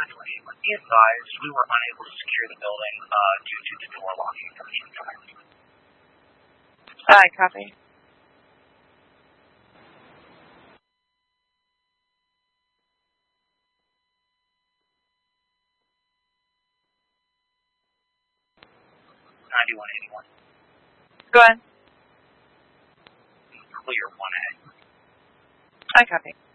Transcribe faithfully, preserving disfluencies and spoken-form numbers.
Be advised, we were unable to secure the building uh, due to the door locking from the inside. Alright, copy. ninety-one eighty-one. Go ahead. Clear one A. I copy.